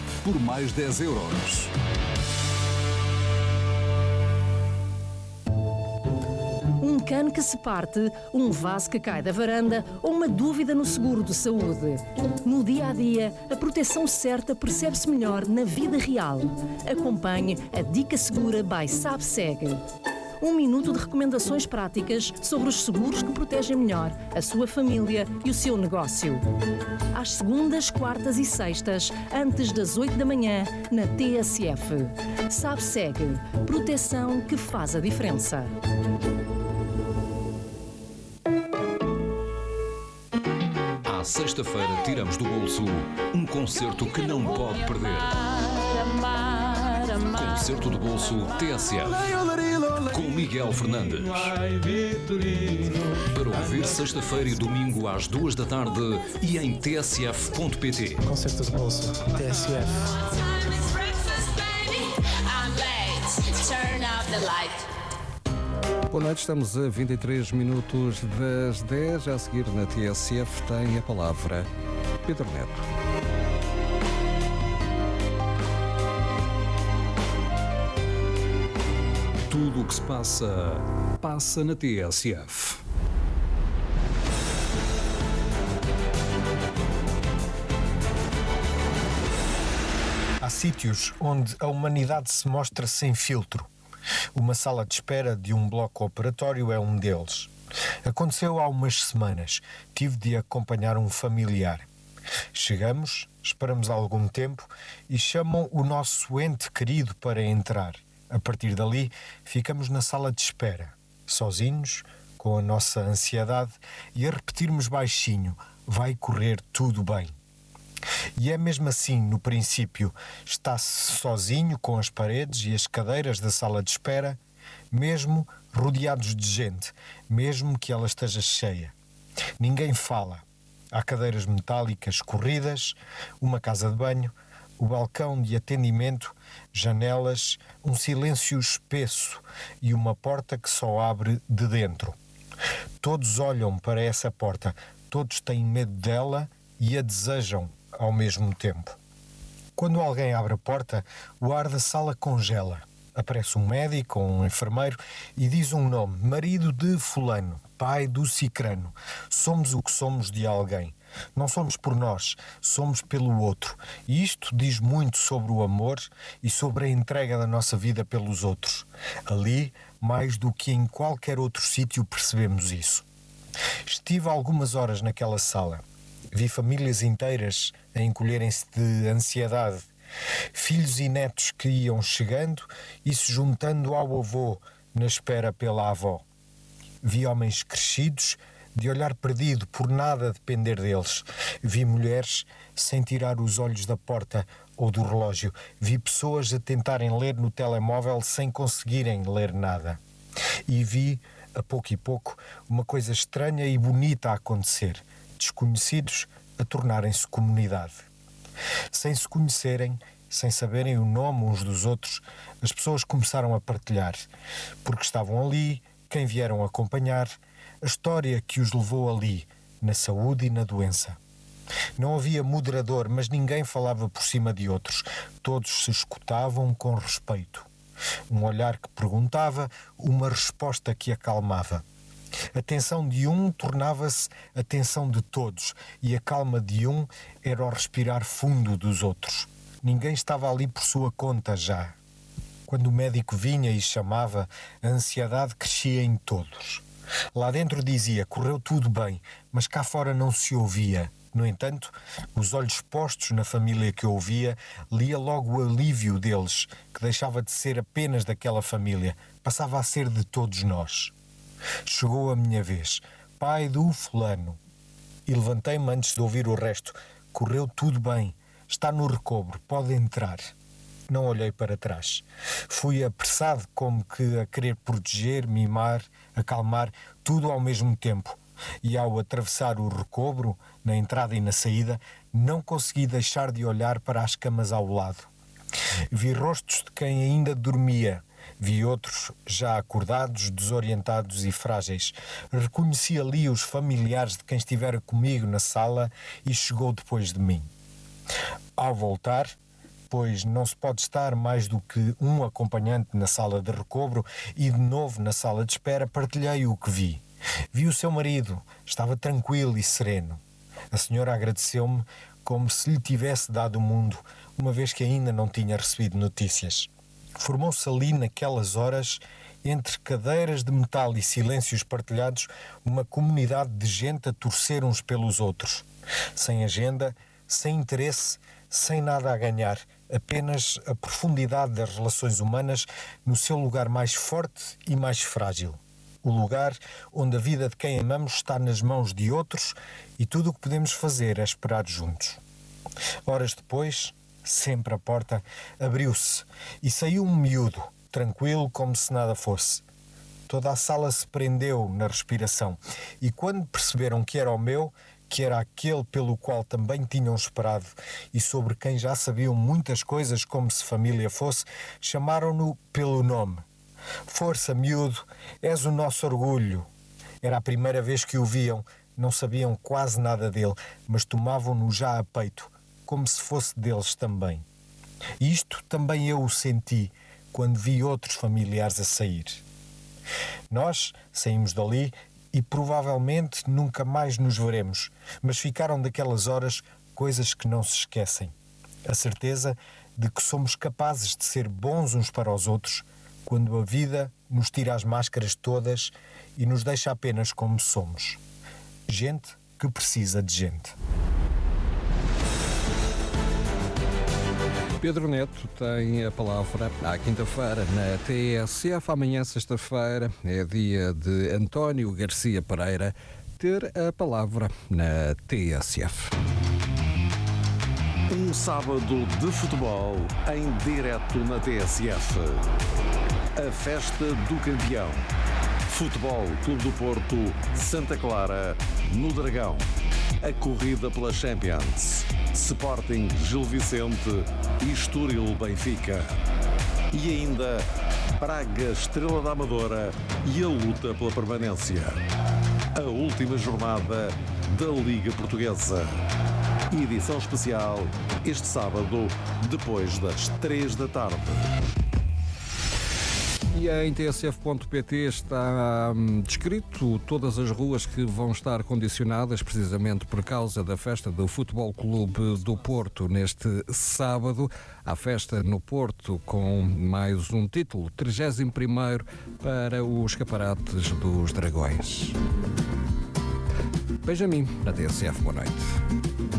por mais 10€. Um cano que se parte, um vaso que cai da varanda ou uma dúvida no seguro de saúde. No dia a dia, a proteção certa percebe-se melhor na vida real. Acompanhe a Dica Segura by SABSEG. 1 minuto de recomendações práticas sobre os seguros que protegem melhor a sua família e o seu negócio. Às segundas, quartas e sextas, antes das 8 da manhã, na TSF. SABSEG. Proteção que faz a diferença. À sexta-feira tiramos do bolso um concerto que não pode perder. Concerto de bolso TSF com Miguel Fernandes. Para ouvir sexta-feira e domingo às 2 da tarde e em tsf.pt. Concerto de bolso TSF. Boa noite, estamos a 23 minutos das 10. A seguir na TSF tem a palavra Pedro Neto. Tudo o que se passa na TSF. Há sítios onde a humanidade se mostra sem filtro. Uma sala de espera de um bloco operatório é um deles. Aconteceu há umas semanas. Tive de acompanhar um familiar. Chegamos, esperamos algum tempo e chamam o nosso ente querido para entrar. A partir dali, ficamos na sala de espera, sozinhos, com a nossa ansiedade e a repetirmos baixinho: vai correr tudo bem. E é mesmo assim, no princípio, está-se sozinho com as paredes e as cadeiras da sala de espera, mesmo rodeados de gente, mesmo que ela esteja cheia. Ninguém fala. Há cadeiras metálicas corridas, uma casa de banho, o balcão de atendimento, janelas, um silêncio espesso e uma porta que só abre de dentro. Todos olham para essa porta, todos têm medo dela e a desejam ao mesmo tempo. Quando alguém abre a porta, o ar da sala congela. Aparece um médico ou um enfermeiro e diz um nome: marido de fulano, pai do cicrano. Somos o que somos de alguém. Não somos por nós, somos pelo outro. E isto diz muito sobre o amor e sobre a entrega da nossa vida pelos outros. Ali, mais do que em qualquer outro sítio, percebemos isso. Estive algumas horas naquela sala. Vi famílias inteiras a encolherem-se de ansiedade. Filhos e netos que iam chegando e se juntando ao avô na espera pela avó. Vi homens crescidos, de olhar perdido, por nada depender deles. Vi mulheres sem tirar os olhos da porta ou do relógio. Vi pessoas a tentarem ler no telemóvel sem conseguirem ler nada. E vi, a pouco e pouco, uma coisa estranha e bonita a acontecer. Desconhecidos a tornarem-se comunidade. Sem se conhecerem, sem saberem o nome uns dos outros, as pessoas começaram a partilhar, porque estavam ali, quem vieram acompanhar, a história que os levou ali, na saúde e na doença. Não havia moderador, mas ninguém falava por cima de outros. Todos se escutavam com respeito. Um olhar que perguntava, uma resposta que acalmava. A tensão de um tornava-se a tensão de todos e a calma de um era o respirar fundo dos outros. Ninguém estava ali por sua conta já. Quando o médico vinha e chamava, a ansiedade crescia em todos. Lá dentro dizia: correu tudo bem, mas cá fora não se ouvia. No entanto, os olhos postos na família que ouvia, lia logo o alívio deles, que deixava de ser apenas daquela família, passava a ser de todos nós. Chegou a minha vez. Pai do fulano. E levantei-me antes de ouvir o resto. Correu tudo bem. Está no recobro. Pode entrar. Não olhei para trás. Fui apressado, como que a querer proteger, mimar, acalmar, tudo ao mesmo tempo. E ao atravessar o recobro, na entrada e na saída, não consegui deixar de olhar para as camas ao lado. Vi rostos de quem ainda dormia. Vi outros já acordados, desorientados e frágeis. Reconheci ali os familiares de quem estivera comigo na sala e chegou depois de mim. Ao voltar, pois não se pode estar mais do que um acompanhante na sala de recobro e de novo na sala de espera, partilhei o que vi. Vi o seu marido, estava tranquilo e sereno. A senhora agradeceu-me como se lhe tivesse dado o mundo, uma vez que ainda não tinha recebido notícias. Formou-se ali, naquelas horas, entre cadeiras de metal e silêncios partilhados, uma comunidade de gente a torcer uns pelos outros. Sem agenda, sem interesse, sem nada a ganhar, apenas a profundidade das relações humanas no seu lugar mais forte e mais frágil. O lugar onde a vida de quem amamos está nas mãos de outros e tudo o que podemos fazer é esperar juntos. Horas depois, sempre a porta abriu-se e saiu um miúdo, tranquilo como se nada fosse. Toda a sala se prendeu na respiração e quando perceberam que era o meu, que era aquele pelo qual também tinham esperado e sobre quem já sabiam muitas coisas como se família fosse, chamaram-no pelo nome. Força, miúdo, és o nosso orgulho. Era a primeira vez que o viam, não sabiam quase nada dele, mas tomavam-no já a peito, como se fosse deles também. E isto também eu o senti quando vi outros familiares a sair. Nós saímos dali e provavelmente nunca mais nos veremos, mas ficaram daquelas horas coisas que não se esquecem. A certeza de que somos capazes de ser bons uns para os outros quando a vida nos tira as máscaras todas e nos deixa apenas como somos. Gente que precisa de gente. Pedro Neto tem a palavra à quinta-feira na TSF. Amanhã, sexta-feira, é dia de António Garcia Pereira ter a palavra na TSF. Um sábado de futebol em direto na TSF. A festa do campeão. Futebol Clube do Porto, Santa Clara, no Dragão. A corrida pela Champions. Sporting Gil Vicente e Estoril Benfica. E ainda Braga Estrela da Amadora e a luta pela permanência. A última jornada da Liga Portuguesa. Edição especial este sábado, depois das 3 da tarde. E em tsf.pt está descrito todas as ruas que vão estar condicionadas precisamente por causa da festa do Futebol Clube do Porto neste sábado. A festa no Porto com mais um título, 31º para os escaparates dos Dragões. Benjamin, na TSF, boa noite.